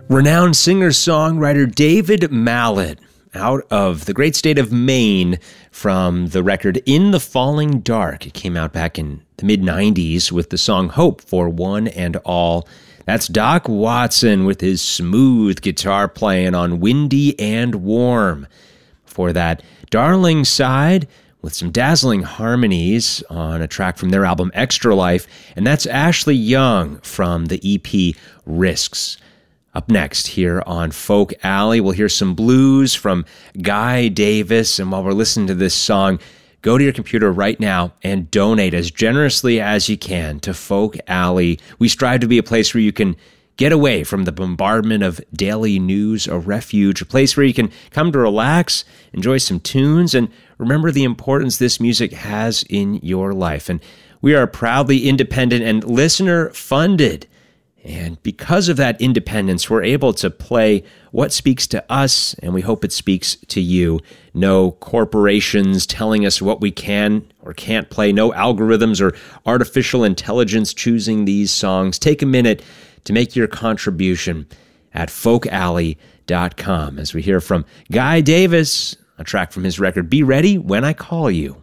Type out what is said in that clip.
Renowned singer-songwriter David Mallet, out of the great state of Maine, from the record In the Falling Dark. It came out back in the mid-90s with the song Hope for One and All. That's Doc Watson with his smooth guitar playing on Windy and Warm. Before that, Darling Side with some dazzling harmonies on a track from their album Extra Life, and that's Ashley Young from the EP Risks. Up next here on Folk Alley, we'll hear some blues from Guy Davis. And while we're listening to this song, go to your computer right now and donate as generously as you can to Folk Alley. We strive to be a place where you can get away from the bombardment of daily news, a refuge, a place where you can come to relax, enjoy some tunes, and remember the importance this music has in your life. And we are proudly independent and listener-funded. And because of that independence, we're able to play what speaks to us, and we hope it speaks to you. No corporations telling us what we can or can't play, no algorithms or artificial intelligence choosing these songs. Take a minute to make your contribution at folkalley.com as we hear from Guy Davis, a track from his record, Be Ready When I Call You.